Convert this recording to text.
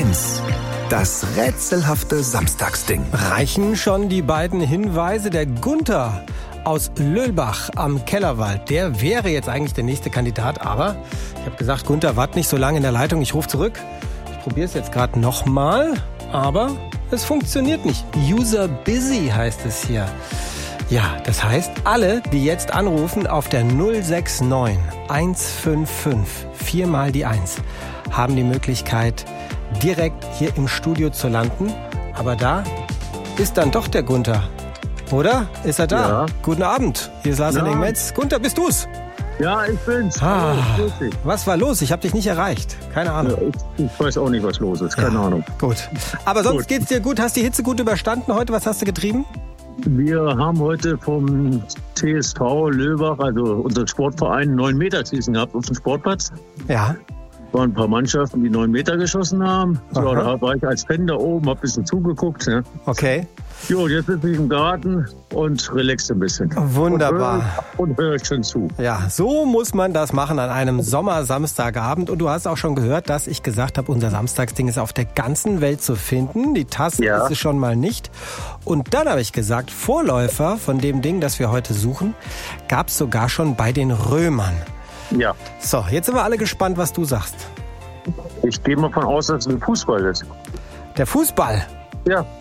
1. Das rätselhafte Samstagsding. Reichen schon die beiden Hinweise? Der Gunther aus Löhlbach am Kellerwald, der wäre jetzt eigentlich der nächste Kandidat, aber ich habe gesagt, Gunther, wart nicht so lange in der Leitung, ich rufe zurück. Ich probiere es jetzt gerade nochmal, aber es funktioniert nicht. User busy heißt es hier. Ja, das heißt, alle, die jetzt anrufen auf der 069 155 4 mal die 1, haben die Möglichkeit, direkt hier im Studio zu landen. Aber da ist dann doch der Gunther. Oder? Ist er da? Ja. Guten Abend. Hier ist Lars Henning Metz. Gunther, bist du's? Ja, ich bin's. Was war los? Ich habe dich nicht erreicht. Keine Ahnung. Ja, ich weiß auch nicht, was los ist. Keine Ahnung. Gut. Aber sonst geht's dir gut? Hast die Hitze gut überstanden heute? Was hast du getrieben? Wir haben heute vom TSV Löhlbach, also unser Sportverein, 9 Meter schießen gehabt auf dem Sportplatz. Ja. Waren ein paar Mannschaften, die 9 Meter geschossen haben. So, da war ich als Fan da oben, hab ein bisschen zugeguckt. Ne? Okay. Jo, jetzt sitze ich im Garten und relaxe ein bisschen. Wunderbar. Und höre euch schon zu. Ja, so muss man das machen an einem Sommersamstagabend. Und du hast auch schon gehört, dass ich gesagt habe, unser Samstagsding ist auf der ganzen Welt zu finden. Die Tasse ist es schon mal nicht. Und dann habe ich gesagt, Vorläufer von dem Ding, das wir heute suchen, gab es sogar schon bei den Römern. Ja. So, jetzt sind wir alle gespannt, was du sagst. Ich gehe mal von aus, dass es ein Fußball ist. Der Fußball? Ja.